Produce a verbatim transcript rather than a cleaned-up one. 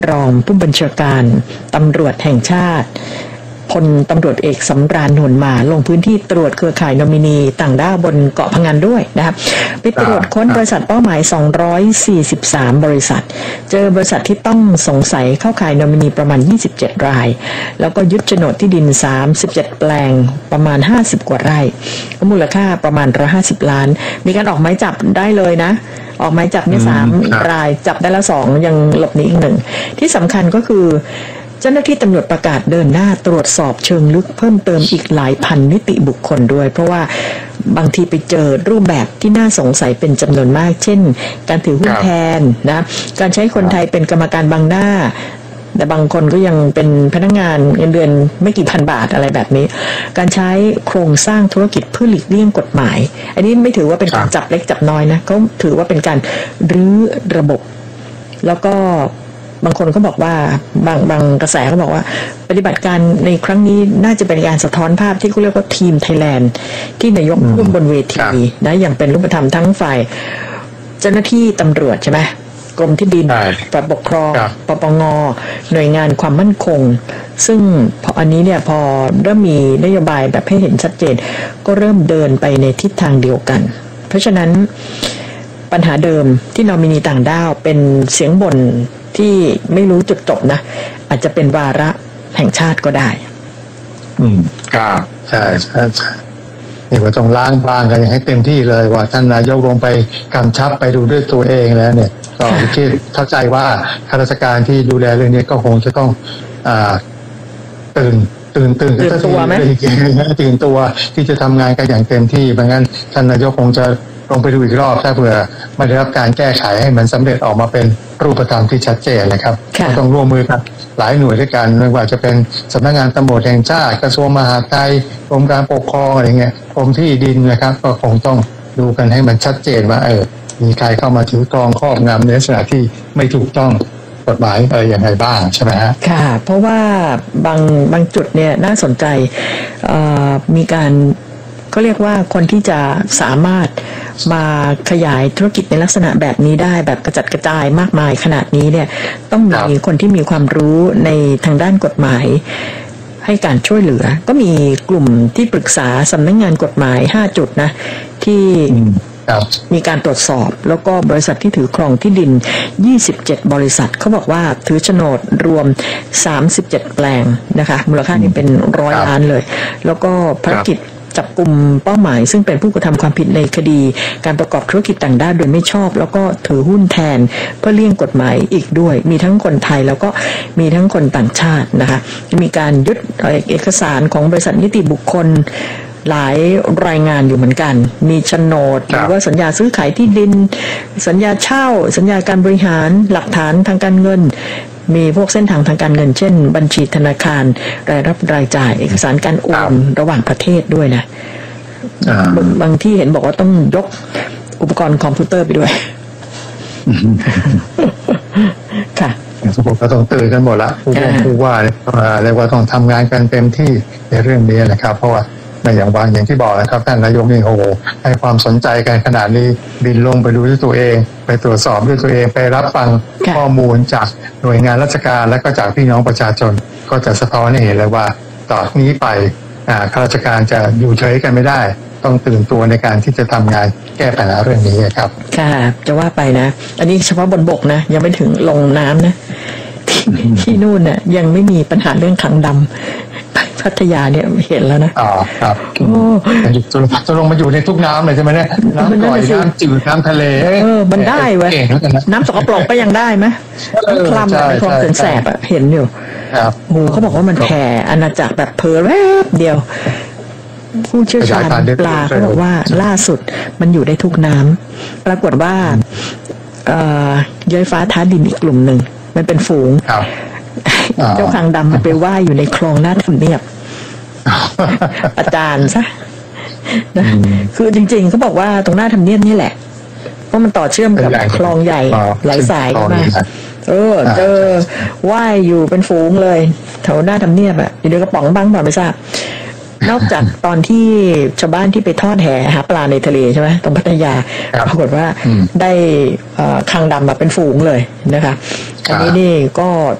รองผู้บัญชาการตำรวจแห่งชาติพลตำรวจเอกสำราญ นวลมาลงพื้นที่ตรวจเครือข่ายนอมินีต่างด้าวบนเกาะพะงันด้วยนะครับไปตรวจค้นบริษัทเป้าหมายสองร้อยสี่สิบสามบริษัทเจอบริษัทที่ต้องสงสัยเข้าข่ายนอมินีประมาณยี่สิบเจ็ดรายแล้วก็ยึดโฉนดที่ดินสามสิบเจ็ดแปลงประมาณห้าสิบกว่าไร่มูลค่าประมาณหนึ่งร้อยห้าสิบล้านมีการออกหมายจับได้เลยนะออกหมายจับเนี่ยสามรายจับได้แล้วสองยังหลบหนีอีกหนึ่งที่สำคัญก็คือเจ้าหน้าที่ตำรวจประกาศเดินหน้าตรวจสอบเชิงลึกเพิ่มเติมอีกหลายพันนิติบุคคลด้วยเพราะว่าบางทีไปเจอรูปแบบที่น่าสงสัยเป็นจำนวนมากเช่นการถือหุ้นแทนนะการใช้คนไทยเป็นกรรมการบังหน้าแต่บางคนก็ยังเป็นพนักงานเงินเดือนไม่กี่พันบาทอะไรแบบนี้การใช้โครงสร้างธุรกิจเพื่อหลีกเลี่ยงกฎหมายอันนี้ไม่ถือว่าเป็นการจับเล็กจับน้อยนะเขาถือว่าเป็นการรื้อระบบแล้วก็บางคนก็บอกว่าบางบางกระแสก็บอกว่าปฏิบัติการในครั้งนี้น่าจะเป็นการสะท้อนภาพที่เขาเรียกว่าทีมไทยแลนด์ที่นายกพูดบนเวทีนะอย่างเป็นรูปธรรมทั้งฝ่ายเจ้าหน้าที่ตำรวจใช่ไหมกรมที่ดินฝ่ายปกครองปปงหน่วยงานความมั่นคงซึ่งพออันนี้เนี่ยพอเริ่มมีนโยบายแบบให้เห็นชัดเจนก็เริ่มเดินไปในทิศทางเดียวกันเพราะฉะนั้นปัญหาเดิมที่นอมินีต่างด้าวเป็นเสียงบ่นที่ไม่รู้จุดจบนะอาจจะเป็นวาระแห่งชาติก็ได้อืมครับใช่ใช่ใช่นี่ว่าต้องล้างบางกันอย่างให้เต็มที่เลยว่าท่านนายกลงไปกำชับไปดูด้วยตัวเองแล้วเนี่ยก็คิดเข้าใจว่าข้าราชการที่ดูแลเรื่องนี้ก็คงจะต้องอ่าตื่นตื่นตื่นตื่นตัวไหมตื่นตัวที่จะทำงานกันอย่างเต็มที่เพราะงั้นท่านนายกคงจะลงไปดูอีกรอบถ้าเผื่อไม่ได้รับการแก้ไขให้มันสำเร็จออกมาเป็นรูปธรรมที่ชัดเจนนะครับก็ต้องร่วมมือกันหลายหน่วยด้วยกันไม่ว่าจะเป็นสำนักงานตำรวจแห่งชาติกระทรวงมหาดไทยกรมการปกครองอะไรเงี้ยกรมที่ดินนะครับก็คงต้องดูกันให้มันชัดเจนว่าเออมีใครเข้ามาถือครองครอบงำในลักษณะที่ไม่ถูกต้องกฎหมายเอออย่างไรบ้างใช่ไหมฮะค่ะเพราะว่าบางบางจุดเนี่ยน่าสนใจมีการก็เรียกว่าคนที่จะสามารถมาขยายธุรกิจในลักษณะแบบนี้ได้แบบกระจัดกระจายมากมายขนาดนี้เนี่ยต้องมีคนที่มีความรู้ในทางด้านกฎหมายให้การช่วยเหลือก็มีกลุ่มที่ปรึกษาสำนักงานกฎหมายห้าจุดนะที่มีการตรวจสอบแล้วก็บริษัทที่ถือครองที่ดินยี่สิบเจ็ดบริษัทเขาบอกว่าถือโฉนดรวมสามสิบเจ็ดแปลงนะคะมูลค่านี่เป็นร้อยล้านเลยแล้วก็ภารกิจจับกลุ่มเป้าหมายซึ่งเป็นผู้กระทำความผิดในคดีการประกอบธุรกิจต่างด้าวโดยไม่ชอบแล้วก็ถือหุ้นแทนเพื่อเลี่ยงกฎหมายอีกด้วยมีทั้งคนไทยแล้วก็มีทั้งคนต่างชาตินะคะมีการยึดเอกสารของบริษัทนิติบุคคลหลายรายงานอยู่เหมือนกันมีโฉนดหรือว่าสัญญาซื้อขายที่ดินสัญญาเช่าสัญญาการบริหารหลักฐานทางการเงินมีพวกเส้นทางทางการเงินเช่นบัญชีธนาคารรายรับรายจ่ายเอกสารการโอนระหว่างประเทศด้วยนะบางที่เห็นบอกว่าต้องยกอุปกรณ์คอมพิวเตอร์ไปด้วยค่ะทุกคนก็ต้องตื่นกันหมดละผู้ว่าผู้ว่าเรียกว่าต้องทำงานกันเต็มที่ในเรื่องนี้นะครับเพราะว่าในอย่างบางอย่างที่บอกนะครับท่านนายกนี่โอ้โหให้ความสนใจกันขนาดนี้บินลงไปดูด้วยตัวเองไปตรวจสอบด้วยตัวเองไปรับฟังข้อมูลจากหน่วยงานราชการและก็จากพี่น้องประชาชนก็จะสะท้อนให้เห็นเลยว่าต่อนี้ไปข้าราชการจะอยู่เฉยกันไม่ได้ต้องตื่นตัวในการที่จะทำงานแก้ปัญหาเรื่องนี้ครับค่ะจะว่าไปนะอันนี้เฉพาะบนบกนะยังไม่ถึงลงน้ำนะที่ที่นู่นน่ะยังไม่มีปัญหาเรื่องขังดำพัทยาเนี่ยเห็นแล้วนะอ๋อครับโอ้จะจะลงมาอยู่ในทุกน้ำเลยใช่ไหมเนี่ยน้ำกร่อยน้ำจืดน้ำทะเลเออมันได้เว้ยน้ำสกปรกก็ยังได้ไหมน้ำคลำในคลองแสนแสบอ่ะเห็นอยู่ครับโอ้เขาบอกว่ามันแผ่อาณาจักรแบบเพลแวบเดียวผู้เชี่ยวชาญปลาเขาบอกว่าล่าสุดมันอยู่ได้ทุกน้ำปรากฏว่าย้อยฟ้าท้าดินอีกกลุ่มหนึ่งมันเป็นฝูงเจ้าคางดำมันไปว่ายอยู่ในคลองหน้าทำเนียบอาจารย์ซะนะคือจริงๆเขาบอกว่าตรงหน้าทำเนียบนี่แหละเพราะมันต่อเชื่อมกับคลองใหญ่หลายสายมาเออเจอว่ายอยู่เป็นฝูงเลยแถวหน้าทำเนียบอ่ะอยู่ในกระป๋องบ้างเปล่าไม่ทราบนอกจากตอนที่ชาวบ้านที่ไปทอดแหหาปลาในทะเลใช่ไหมตรงพัทยาปรากฏว่าได้คางดำมาเป็นฝูงเลยนะคะอันนี้นี่ก็